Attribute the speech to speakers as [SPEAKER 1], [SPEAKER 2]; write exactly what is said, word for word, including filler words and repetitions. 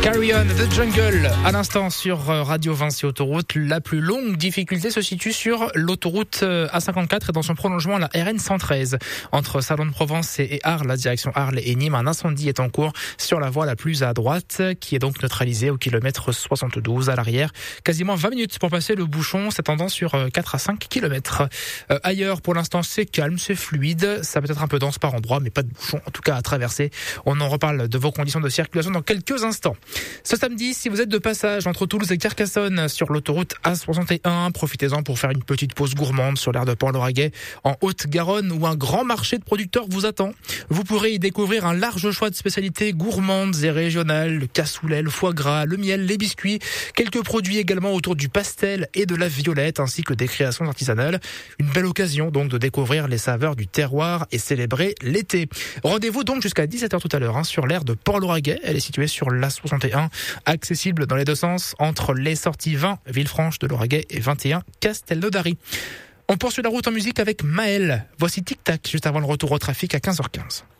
[SPEAKER 1] Carry On, The Jungle, à l'instant sur Radio Vinci Autoroute. La plus longue difficulté se situe sur l'autoroute A cinquante-quatre et dans son prolongement la R N cent treize. Entre Salon-de-Provence et Arles, la direction Arles et Nîmes, un incendie est en cours sur la voie la plus à droite, qui est donc neutralisée au kilomètre soixante-douze. À l'arrière, quasiment vingt minutes pour passer le bouchon, s'étendant sur quatre à cinq kilomètres. Euh, ailleurs, pour l'instant, c'est calme, c'est fluide. Ça peut être un peu dense par endroits, mais pas de bouchon, en tout cas à traverser. On en reparle de vos conditions de circulation dans quelques instants. Ce samedi, si vous êtes de passage entre Toulouse et Carcassonne sur l'autoroute A soixante et un, profitez-en pour faire une petite pause gourmande sur l'aire de Port-Lauragais en Haute-Garonne, où un grand marché de producteurs vous attend. Vous pourrez y découvrir un large choix de spécialités gourmandes et régionales, le cassoulet, le foie gras, le miel, les biscuits, quelques produits également autour du pastel et de la violette, ainsi que des créations artisanales. Une belle occasion donc de découvrir les saveurs du terroir et célébrer l'été. Rendez-vous donc jusqu'à dix-sept heures tout à l'heure hein, sur l'aire de Port-Lauragais. Elle est située sur l'A soixante et un, accessible dans les deux sens entre les sorties vingt Villefranche de Lauragais et vingt et un Castelnaudary. On poursuit la route en musique avec Maël. Voici Tic Tac juste avant le retour au trafic à quinze heures quinze.